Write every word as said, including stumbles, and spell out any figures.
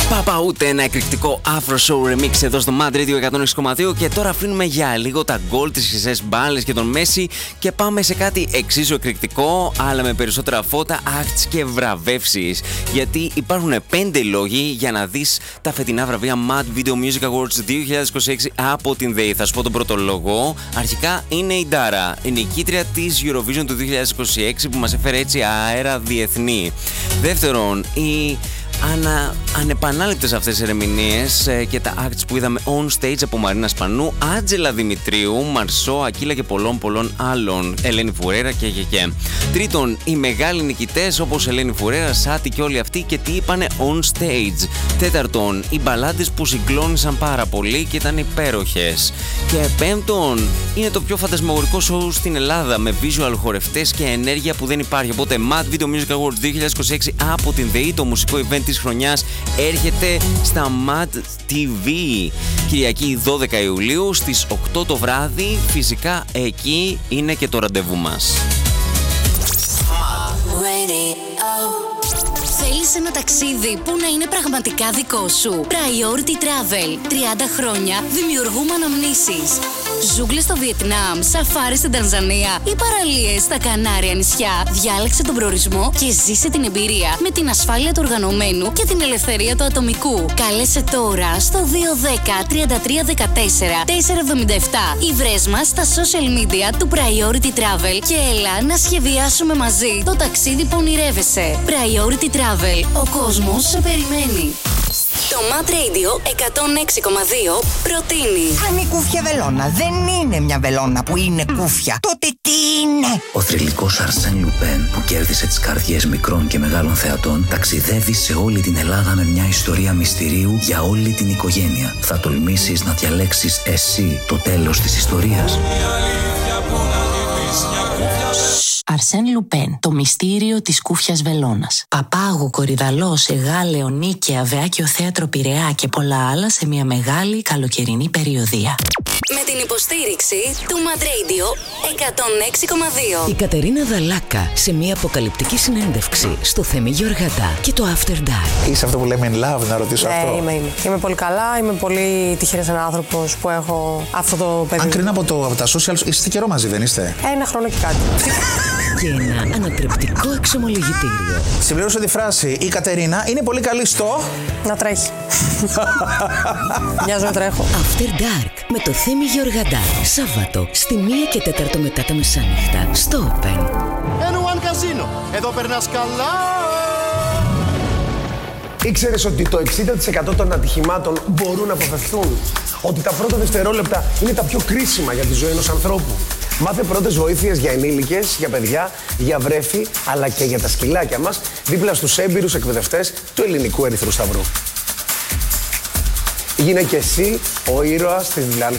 Πάπα ούτε ένα εκρηκτικό Afro Show Remix εδώ στο Mad Radio εκατόν έξι κόμμα δύο. Και τώρα αφήνουμε για λίγο τα γκολ, τις χρυσές μπάλες και τον Μέση και πάμε σε κάτι εξίσου εκρηκτικό, αλλά με περισσότερα φώτα, acts και βραβεύσεις. Γιατί υπάρχουν πέντε λόγοι για να δεις τα φετινά βραβεία Mad Video Music Awards δύο χιλιάδες είκοσι έξι από την ΔΕΗ. Θα σου πω τον πρώτο λόγο. Αρχικά είναι η Ντάρα, η νικήτρια της Eurovision του δύο χιλιάδες είκοσι έξι, που μας έφερε έτσι αέρα διεθνή. Δεύτερον, η Ανα, ανεπανάληπτες αυτές τις ερμηνείες ε, και τα acts που είδαμε on stage από Μαρίνα Σπανού, Άντζελα Δημητρίου, Μαρσό, Ακύλα και πολλών πολλών άλλων, Ελένη Φουρέρα και και και. Τρίτον, οι μεγάλοι νικητές όπως Ελένη Φουρέρα, Σάτι και όλοι αυτοί και τι είπανε on stage. Τέταρτον, οι μπαλάντες που συγκλώνησαν πάρα πολύ και ήταν υπέροχες. Και πέμπτον, είναι το πιο φαντασμαγορικό show στην Ελλάδα με visual χορευτές και ενέργεια που δεν υπάρχει. Οπότε Mad Video Music Awards δύο χιλιάδες είκοσι έξι από την ΔΕΗ, το μουσικό event της χρονιάς, έρχεται στα Mad τι βι Κυριακή δώδεκα Ιουλίου στις οκτώ το βράδυ. Φυσικά εκεί είναι και το ραντεβού μας. Θέλεις ένα ταξίδι που να είναι πραγματικά δικό σου? Priority Travel. τριάντα χρόνια δημιουργούμε αναμνήσεις. Ζούγκλες στο Βιετνάμ, σαφάρι στην Τανζανία ή παραλίες στα Κανάρια νησιά. Διάλεξε τον προορισμό και ζήσε την εμπειρία με την ασφάλεια του οργανωμένου και την ελευθερία του ατομικού. Κάλεσε τώρα στο δύο ένα μηδέν τριάντα τρία δεκατέσσερα τετρακόσια εβδομήντα επτά ή βρες μας στα social media του Priority Travel και έλα να σχεδιάσουμε μαζί το ταξίδι που ονειρεύεσαι. Priority Travel. Ο κόσμος σε περιμένει. Το Mad Radio εκατόν έξι κόμμα δύο προτείνει. Αν η κούφια βελόνα δεν είναι μια βελόνα που είναι κούφια, τότε τι είναι? Ο θρυλικός Αρσέν Λουπέν, που κέρδισε τις καρδιές μικρών και μεγάλων θεατών, ταξιδεύει σε όλη την Ελλάδα με μια ιστορία μυστηρίου για όλη την οικογένεια. Θα τολμήσεις να διαλέξεις εσύ το τέλος της ιστορίας? Αρσέν Λουπέν, το μυστήριο της κούφιας βελόνας. Παπάγου, Κορυδαλό, Εγάλεο, Νίκαια, Βεάκιο Θέατρο Πειραιά και πολλά άλλα σε μια μεγάλη καλοκαιρινή περιοδία. Με την υποστήριξη του Mad Radio εκατόν έξι κόμμα δύο. Η Κατερίνα Δαλάκα σε μια αποκαλυπτική συνέντευξη στο Θέμη Γεωργαντά και το After Dark. Είσαι αυτό που λέμε in love, να ρωτήσω ναι, αυτό. Είμαι, είμαι. Είμαι πολύ καλά, είμαι πολύ τυχερός άνθρωπος που έχω αυτό το παιδί. Αν κρίνω από, το, από τα socials, είστε καιρό μαζί, δεν είστε? Ένα χρόνο και κάτι. Και ένα ανατρεπτικό εξομολογητήριο. Συμπλήρωσε τη φράση. Η Κατερίνα είναι πολύ καλή στο... να τρέχει. Μοιάζω να τρέχω. After Dark με το Θέμη Γεωργαντά. Σάββατο στη μία και τέταρτο μετά τα μεσάνυχτα στο Open. N one Casino. Εδώ περνάς καλά. Ήξερες ότι το εξήντα τοις εκατό των ατυχημάτων μπορούν να αποφευθούν? Ότι τα πρώτα δευτερόλεπτα είναι τα πιο κρίσιμα για τη ζωή ενός ανθρώπου? Μάθε πρώτες βοήθειες για ενήλικες, για παιδιά, για βρέφη, αλλά και για τα σκυλάκια μας, δίπλα στους έμπειρους εκπαιδευτές του Ελληνικού Ερυθρού Σταυρού. Γίνε και εσύ ο ήρωας της διάλυσης.